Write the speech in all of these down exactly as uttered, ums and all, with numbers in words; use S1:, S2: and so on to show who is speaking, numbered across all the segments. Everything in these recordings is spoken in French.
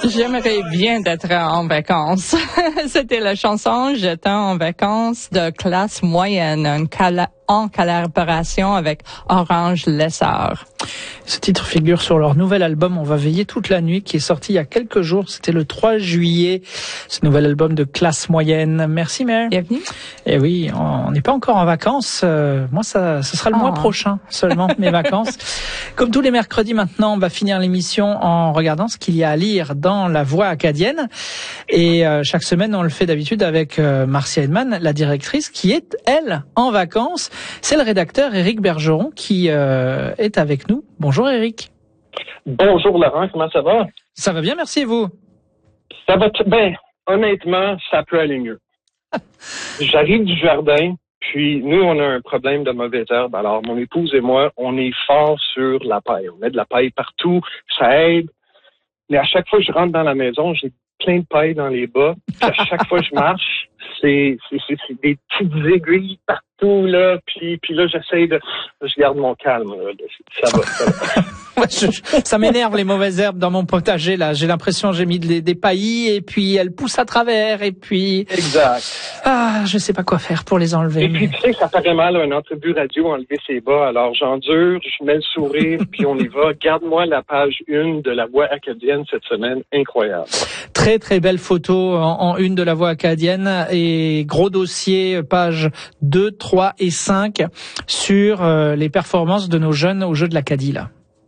S1: J'aimerais bien d'être en vacances. C'était la chanson « J'étais en vacances » de Classe Moyenne, une cala- en collaboration avec Orange Lessard.
S2: Ce titre figure sur leur nouvel album « On va veiller toute la nuit » qui est sorti il y a quelques jours. C'était le trois juillet, ce nouvel album de Classe Moyenne. Merci Mère.
S1: Bienvenue.
S2: Et oui, on n'est pas encore en vacances. Euh, moi, ça, ce sera le oh. mois prochain seulement, mes vacances. Comme tous les mercredis maintenant, on va finir l'émission en regardant ce qu'il y a à lire dans La Voix acadienne. Et euh, chaque semaine, on le fait d'habitude avec euh, Marcia Edman, la directrice, qui est, elle, en vacances. C'est le rédacteur Éric Bergeron qui euh, est avec nous. Bonjour Éric.
S3: Bonjour Laurent, comment ça va?
S2: Ça va bien, merci et vous?
S3: Ça va t- bien. Honnêtement, ça peut aller mieux. J'arrive du jardin, puis nous, on a un problème de mauvaise herbe. Alors, mon épouse et moi, on est fort sur la paille. On met de la paille partout, ça aide. Mais à chaque fois que je rentre dans la maison, j'ai plein de paille dans les bas. Puis à chaque fois que je marche, c'est, c'est, c'est, c'est des petites aiguilles partout, là. Puis, puis là, j'essaie de... Je garde mon calme, là. Ça va, ça va.
S2: Ouais, je, ça m'énerve les mauvaises herbes dans mon potager là. J'ai l'impression que j'ai mis des, des paillis et puis elles poussent à travers et puis.
S3: Exact.
S2: Ah, je sais pas quoi faire pour les enlever.
S3: Et puis tu sais, ça paraît mal un entrevue radio enlever ses bas. Alors j'endure, je mets le sourire puis on y va. Garde-moi la page une de La Voix acadienne cette semaine, incroyable.
S2: Très très belle photo en, en une de La Voix acadienne et gros dossier pages deux, trois et cinq sur euh, les performances de nos jeunes aux Jeux de l'Acadie là.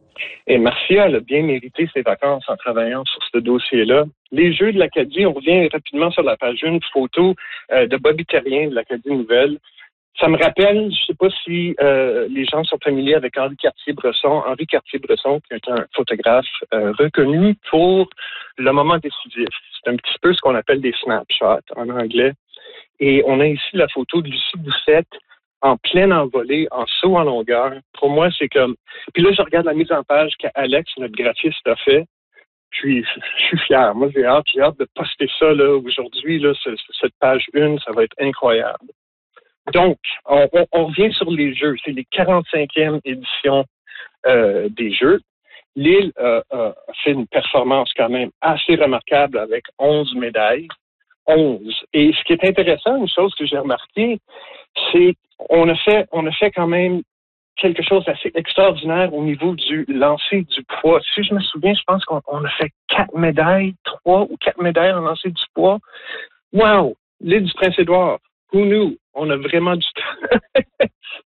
S3: Et Marcia elle a bien mérité ses vacances en travaillant sur ce dossier-là. Les Jeux de l'Acadie, on revient rapidement sur la page une, photo euh, de Bobby Terrien de l'Acadie Nouvelle. Ça me rappelle, je sais pas si euh, les gens sont familiers avec Henri Cartier-Bresson. Henri Cartier-Bresson, qui est un photographe euh, reconnu pour le moment décisif. C'est un petit peu ce qu'on appelle des snapshots en anglais. Et on a ici la photo de Lucie Doucette en pleine envolée, en saut en longueur. Pour moi, c'est comme... Puis là, je regarde la mise en page qu'Alex, notre graphiste, a fait. Puis, je suis fier. Moi, j'ai hâte, j'ai hâte de poster ça là aujourd'hui. Là, ce, cette page une, ça va être incroyable. Donc, on, on, on revient sur les Jeux. C'est les quarante-cinquième édition euh, des Jeux. L'île euh, a fait une performance quand même assez remarquable avec onze médailles. onze. Et ce qui est intéressant, une chose que j'ai remarqué, c'est on a fait on a fait quand même quelque chose d'assez extraordinaire au niveau du lancer du poids. Si je me souviens, je pense qu'on on a fait quatre médailles, trois ou quatre médailles en lancer du poids. Wow! L'île du Prince-Édouard. Who knew? On a vraiment du temps.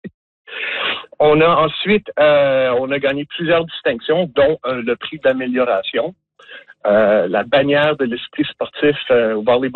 S3: On a ensuite euh, on a gagné plusieurs distinctions, dont euh, le prix d'amélioration, euh, la bannière de l'esprit sportif euh, au volleyball.